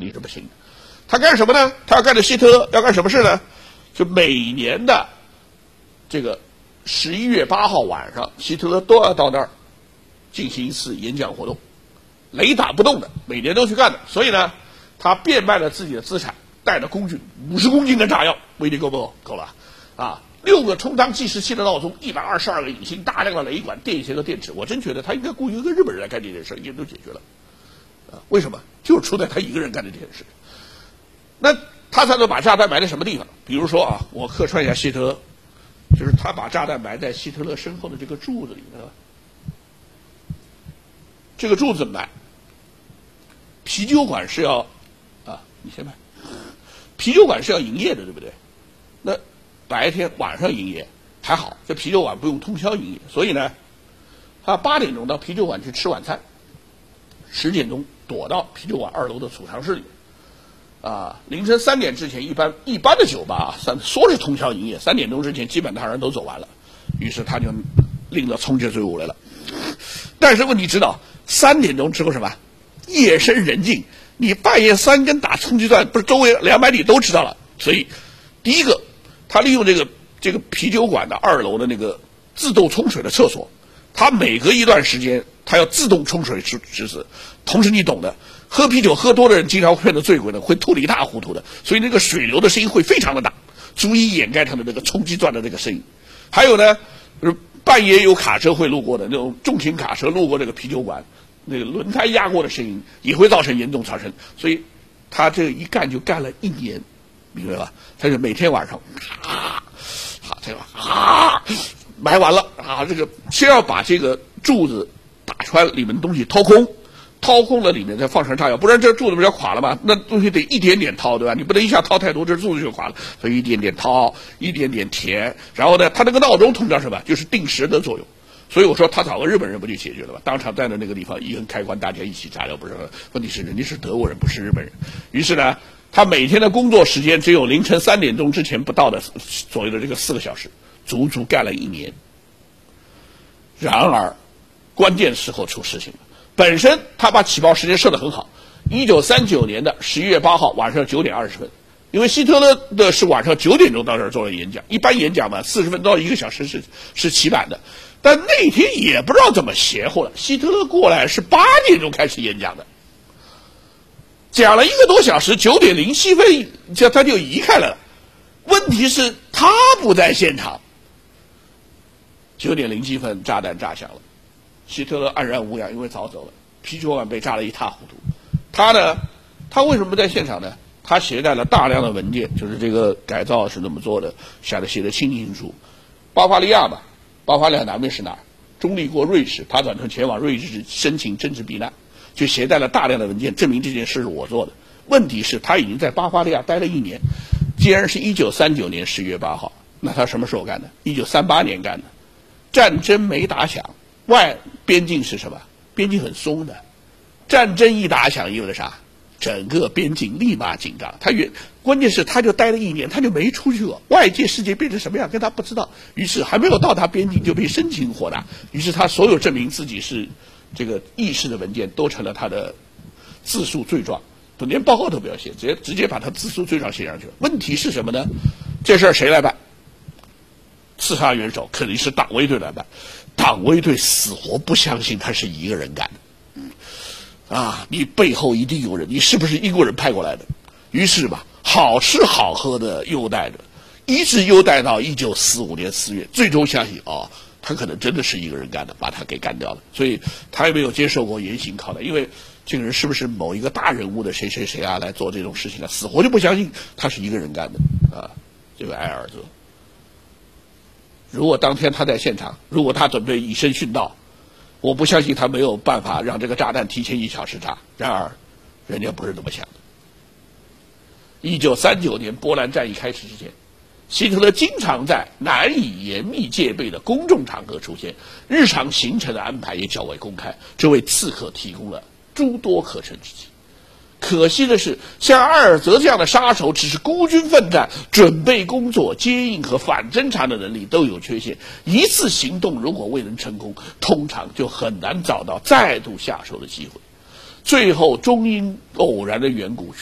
定是不行的。他干什么呢？他要干的希特勒要干什么事呢？就每年的这个11月8号晚上，希特勒都要到那儿进行一次演讲活动，雷打不动的，每年都去干的。所以呢，他变卖了自己的资产，带着工具50公斤的炸药，威力够不够？够了啊！6个充当计时器的闹钟，122个引擎，大量的雷管、电线和电池。我真觉得他应该雇一个日本人来干这件事，一切都解决了。为什么？就是出在他一个人干的这件事。那他才能把炸弹埋在什么地方？比如说啊，我客串一下希特勒，就是他把炸弹埋在希特勒身后的这个柱子里面。这个柱子埋，啤酒馆是要你先买。啤酒馆是要营业的，对不对？那白天晚上营业还好，这啤酒馆不用通宵营业，所以呢，他8点钟到啤酒馆去吃晚餐，10点钟躲到啤酒馆2楼的储藏室里。凌晨3点之前，一般的酒吧说是通宵营业，3点钟之前基本上人都走完了，于是他就领着冲进队伍来了。但是问题知道，3点钟之后什么？夜深人静，你半夜3更打冲击钻，不是周围200里都知道了。所以，第一个，他利用这个啤酒馆的2楼的那个自动冲水的厕所，他每隔一段时间，他要自动冲水止止。同时你懂的，喝啤酒喝多的人经常会变得醉鬼的，会吐得一塌糊涂的，所以那个水流的声音会非常的大，足以掩盖他的那个冲击钻的那个声音。还有呢，半夜有卡车会路过的那种重型卡车路过这个啤酒馆，那个轮胎压过的声音也会造成严重噪声。所以他这一干就干了1年，明白吧？他就每天晚上埋完了这个先要把这个柱子打穿，里面东西掏空了，里面再放上炸药，不然这柱子不是要垮了吗？那东西得一点点掏，对吧？你不能一下掏太多，这柱子就垮了。所以一点点掏，一点点填，然后呢，他那个闹钟通常什么？就是定时的作用。所以我说他找个日本人不就解决了吗？当场在那个地方一根开关，大家一起炸掉，不是？问题是人家是德国人，不是日本人。于是呢，他每天的工作时间只有凌晨3点钟之前不到的左右的这个4个小时，足足干了1年。然而，关键时候出事情了。本身他把起爆时间设得很好，1939年的11月8号晚上9点20分，因为希特勒的是晚上9点钟到这儿做了演讲，一般演讲嘛40分到1个小时是起版的，但那天也不知道怎么邪乎了，希特勒过来是8点钟开始演讲的，讲了1个多小时，9点07分他就移开了。问题是他不在现场，9点07分炸弹炸响了。希特勒安然无恙，因为早走了，啤酒馆被炸得一塌糊涂。他为什么不在现场呢？他携带了大量的文件，就是这个改造是怎么做的，写得清清楚楚。巴伐利亚嘛，巴伐利亚南面是哪儿？中立国瑞士，他转头前往瑞士申请政治避难，就携带了大量的文件，证明这件事是我做的。问题是，他已经在巴伐利亚待了1年。既然是1939年10月8号，那他什么时候干的？1938年干的。战争没打响。边境是什么？边境很松的，战争一打响意味着啥？整个边境立马紧张。关键是他就待了1年，他就没出去过，外界世界变成什么样跟他不知道。于是还没有到达边境就被申请火打，于是他所有证明自己是这个义士的文件都成了他的自诉罪状，连报告都不要写，直接把他自诉罪状写上去了。问题是什么呢？这事儿谁来办？刺杀元首肯定是党卫队来办。党卫队死活不相信他是一个人干的，你背后一定有人，你是不是英国人派过来的？于是吧，好吃好喝的优待着，一直优待到1945年4月，最终相信他可能真的是一个人干的，把他给干掉了。所以他也没有接受过严刑拷打，因为这个人是不是某一个大人物的谁来做这种事情死活就不相信他是一个人干的这位埃尔泽。如果当天他在现场，如果他准备以身殉道，我不相信他没有办法让这个炸弹提前1小时炸。然而，人家不是这么想的。1939年波兰战役开始之前，希特勒经常在难以严密戒备的公众场合出现，日常行程的安排也较为公开，这为刺客提供了诸多可乘之机。可惜的是，像埃尔泽这样的杀手只是孤军奋战，准备工作、接应和反侦察的能力都有缺陷。一次行动如果未能成功，通常就很难找到再度下手的机会。最后终因偶然的缘故，